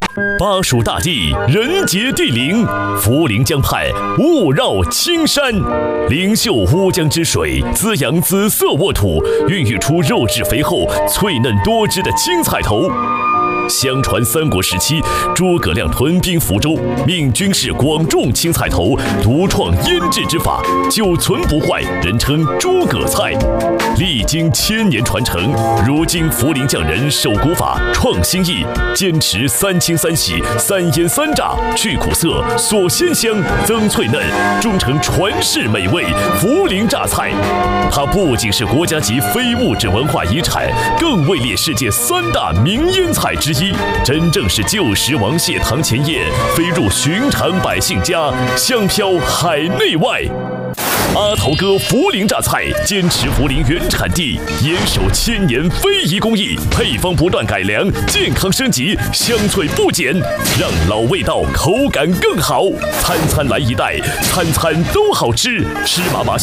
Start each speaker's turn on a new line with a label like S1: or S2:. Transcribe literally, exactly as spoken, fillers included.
S1: 巴蜀大地，人杰地灵；涪陵江畔，雾绕青山。灵秀乌江之水，滋养紫色沃土，孕育出肉质肥厚、脆嫩多汁的青菜头。相传三国时期，诸葛亮屯兵福州，命军士广种青菜头，独创腌制之法，久存不坏，人称诸葛菜。历经千年传承，如今涪陵匠人守古法，创新意，坚持三清三洗、三腌三炸，去苦涩、锁鲜香、增脆嫩，终成传世美味涪陵榨菜。它不仅是国家级非物质文化遗产，更位列世界三大名腌菜之一。真正是旧时王谢堂前燕，飞入寻常百姓家，香飘海内外。阿头哥涪陵榨菜坚持涪陵原产地，严守千年非遗工艺，配方不断改良，健康升级，香脆不减，让老味道口感更好。餐餐来一袋，餐餐都好吃，吃嘛嘛